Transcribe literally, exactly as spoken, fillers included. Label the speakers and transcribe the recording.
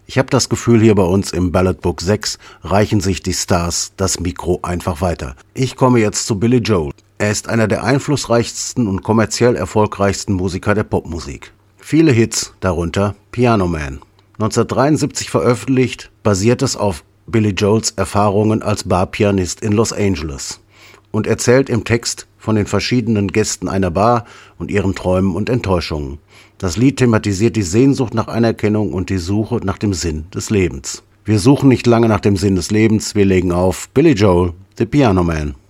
Speaker 1: Ich habe das Gefühl, hier bei uns im Balladbook sechs reichen sich die Stars das Mikro einfach weiter. Ich komme jetzt zu Billy Joel. Er ist einer der einflussreichsten und kommerziell erfolgreichsten Musiker der Popmusik. Viele Hits, darunter Piano Man. neunzehnhundertdreiundsiebzig veröffentlicht, basiert es auf Billy Joels Erfahrungen als Barpianist in Los Angeles und erzählt im Text von den verschiedenen Gästen einer Bar und ihren Träumen und Enttäuschungen. Das Lied thematisiert die Sehnsucht nach Anerkennung und die Suche nach dem Sinn des Lebens. Wir suchen nicht lange nach dem Sinn des Lebens, wir legen auf Billy Joel, The Piano Man.